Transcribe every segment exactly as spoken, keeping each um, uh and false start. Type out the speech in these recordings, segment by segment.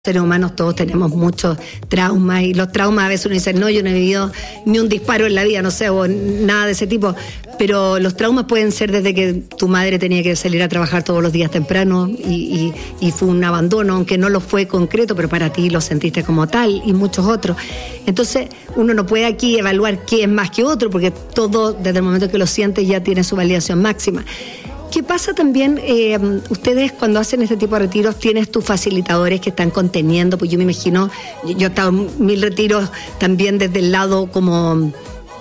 Seres humanos todos tenemos muchos traumas y los traumas a veces uno dice, no, yo no he vivido ni un disparo en la vida, no sé, o nada de ese tipo, pero los traumas pueden ser desde que tu madre tenía que salir a trabajar todos los días temprano y, y, y fue un abandono, aunque no lo fue concreto, pero para ti lo sentiste como tal y muchos otros. Entonces uno no puede aquí evaluar qué es más que otro, porque todo desde el momento que lo sientes ya tiene su validación máxima. ¿Qué pasa también? Eh, ustedes cuando hacen este tipo de retiros, tienes tus facilitadores que están conteniendo, pues yo me imagino, yo he estado en mil retiros también desde el lado como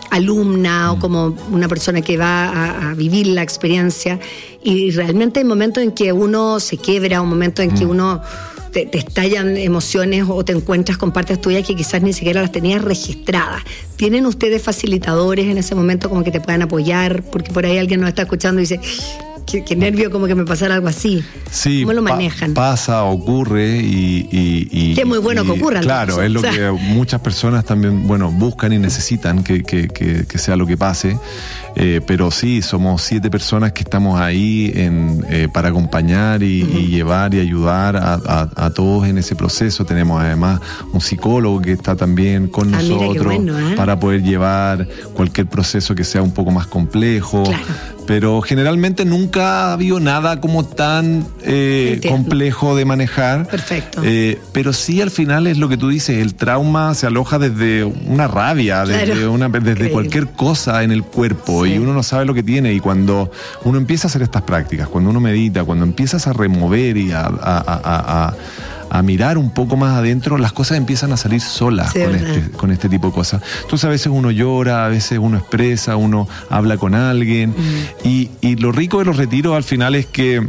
alumna o como una persona que va a, a vivir la experiencia, y realmente hay momentos en que uno se quiebra, un momento en que uno te, te estallan emociones o te encuentras con partes tuyas que quizás ni siquiera las tenías registradas. ¿Tienen ustedes facilitadores en ese momento como que te puedan apoyar? Porque por ahí alguien nos está escuchando y dice... Qué, qué nervio como que me pasara algo así. Sí, ¿cómo lo manejan? Pa- pasa, ocurre y... y, y que es muy bueno y, que ocurra. Claro, entonces, es lo o sea. que muchas personas también, bueno, buscan y necesitan que, que, que, que sea lo que pase. Eh, pero sí, somos siete personas que estamos ahí en, eh, para acompañar y, uh-huh. y llevar y ayudar a, a, a todos en ese proceso. Tenemos además un psicólogo que está también con ah, nosotros mira, bueno, ¿eh? para poder llevar cualquier proceso que sea un poco más complejo. Claro. Pero generalmente nunca ha habido nada como tan eh, complejo de manejar. Perfecto. Eh, pero sí, al final es lo que tú dices, el trauma se aloja desde una rabia, claro. desde, una, desde cualquier cosa en el cuerpo, sí. y uno no sabe lo que tiene. Y cuando uno empieza a hacer estas prácticas, cuando uno medita, cuando empiezas a remover y a... a, a, a a mirar un poco más adentro, las cosas empiezan a salir solas sí, con, este, con este tipo de cosas. Entonces a veces uno llora, a veces uno expresa, uno habla con alguien, mm. y, y lo rico de los retiros al final es que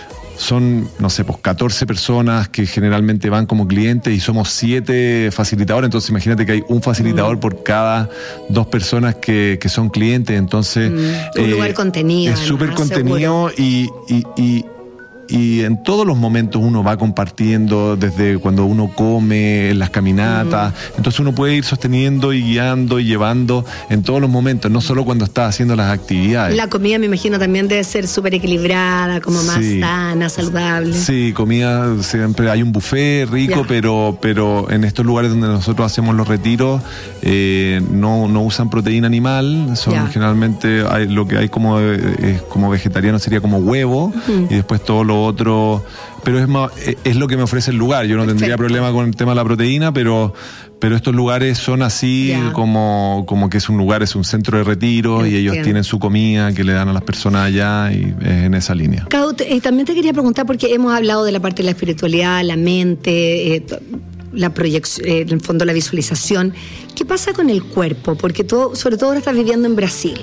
son, no sé, pues catorce personas que generalmente van como clientes y somos siete facilitadores, entonces imagínate que hay un facilitador mm. por cada dos personas que, que son clientes, entonces... Mm. Un eh, lugar contenido. Es súper contenido y, y, y Y en todos los momentos uno va compartiendo, desde cuando uno come, en las caminatas. Mm. Entonces uno puede ir sosteniendo y guiando y llevando en todos los momentos, no solo cuando está haciendo las actividades. La comida, me imagino, también debe ser súper equilibrada, como más sí. sana, saludable. Sí, comida, siempre hay un buffet rico, yeah. pero pero en estos lugares donde nosotros hacemos los retiros eh, no, no usan proteína animal, son yeah. generalmente hay, lo que hay como, eh, como vegetariano sería como huevo, mm. y después todo lo otro, pero es más, es lo que me ofrece el lugar. Yo no Perfecto. tendría problema con el tema de la proteína, pero pero estos lugares son así, yeah. como, como que es un lugar, es un centro de retiro, Entiendo. y ellos tienen su comida que le dan a las personas allá, y es en esa línea. Clau, eh, también te quería preguntar, porque hemos hablado de la parte de la espiritualidad, la mente, eh, la proyección, eh, en el fondo la visualización. ¿Qué pasa con el cuerpo? Porque tú, sobre todo ahora estás viviendo en Brasil.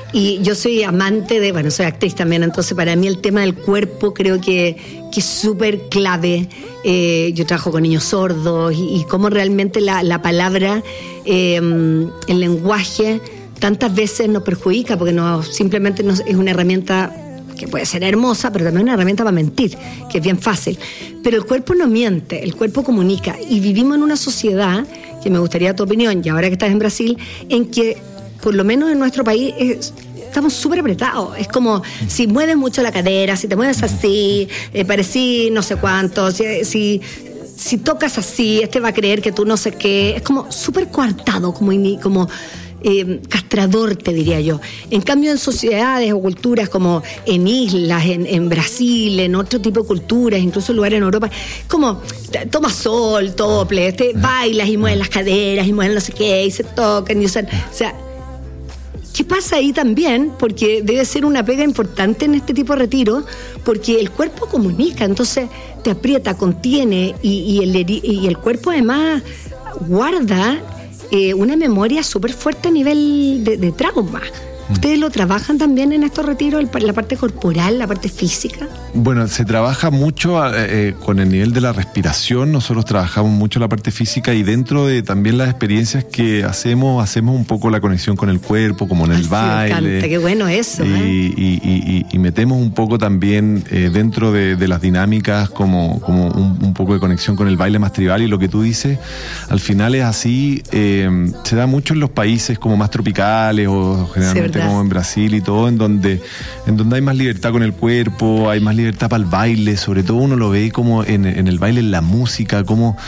Y yo soy amante de, bueno, soy actriz también, entonces para mí el tema del cuerpo creo que, que es súper clave. Eh, yo trabajo con niños sordos y, y cómo realmente la, la palabra, eh, el lenguaje, tantas veces nos perjudica, porque no, simplemente no, es una herramienta que puede ser hermosa, pero también una herramienta para mentir, que es bien fácil. Pero el cuerpo no miente, el cuerpo comunica. Y vivimos en una sociedad, que me gustaría tu opinión, y ahora que estás en Brasil, en que por lo menos en nuestro país es, estamos súper apretados. Es como si mueves mucho la cadera, si te mueves así, eh, parecí no sé cuánto, si, si, si tocas así, este va a creer que tú no sé qué. Es como súper coartado, como, como eh, castrador, te diría yo. En cambio, en sociedades o culturas como en islas, en, en Brasil, en otro tipo de culturas, incluso en lugares en Europa, como toma sol, tople, este, bailas y mueven las caderas y mueven no sé qué, y se tocan, y usan, o sea, ¿qué pasa ahí también? Porque debe ser una pega importante en este tipo de retiro, porque el cuerpo comunica, entonces te aprieta, contiene, y, y, el, y el cuerpo además guarda eh, una memoria súper fuerte a nivel de, de trauma. ¿Ustedes lo trabajan también en estos retiros, la parte corporal, la parte física? Bueno, se trabaja mucho eh, con el nivel de la respiración. Nosotros trabajamos mucho la parte física, y dentro de también las experiencias que hacemos, hacemos un poco la conexión con el cuerpo, como en el Ay, baile. Me encanta, qué bueno eso. Y, ¿eh? y, y, y, y metemos un poco también eh, dentro de, de las dinámicas como, como un, un poco de conexión con el baile más tribal, y lo que tú dices, al final es así, eh, se da mucho en los países como más tropicales o generalmente sí, como en Brasil y todo, en donde, en donde hay más libertad con el cuerpo, hay más libertad para el baile, sobre todo uno lo ve como en, en el baile, en la música, como